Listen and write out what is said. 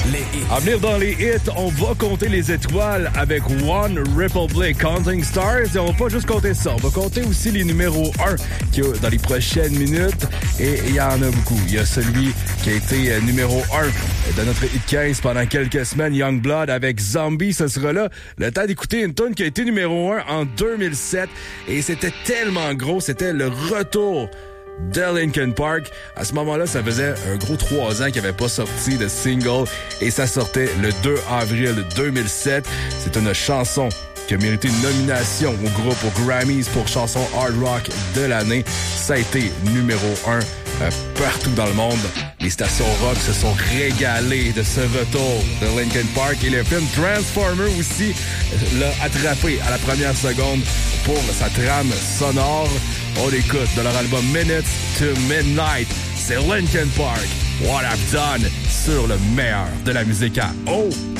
Les hits. À venir dans les hits, on va compter les étoiles avec One Republic, Counting Stars. Et on va pas juste compter ça, on va compter aussi les numéros 1 qu'il y a dans les prochaines minutes. Et il y en a beaucoup. Il y a celui qui a été numéro 1 de notre hit 15 pendant quelques semaines, Youngblood avec Zombie. Ce sera là le temps d'écouter une tune qui a été numéro 1 en 2007. Et c'était tellement gros, c'était le retour de Linkin Park. À ce moment-là, ça faisait un gros 3 ans qu'il n'avait pas sorti de single et ça sortait le 2 avril 2007. C'est une chanson qui a mérité une nomination au groupe aux Grammys pour chanson hard rock de l'année. Ça a été numéro 1 partout dans le monde. Les stations rock se sont régalées de ce retour de Linkin Park et le film Transformer aussi l'a attrapé à la première seconde pour sa trame sonore. On écoute de leur album Minutes to Midnight. C'est Linkin Park, What I've Done, sur le meilleur de la musique à O.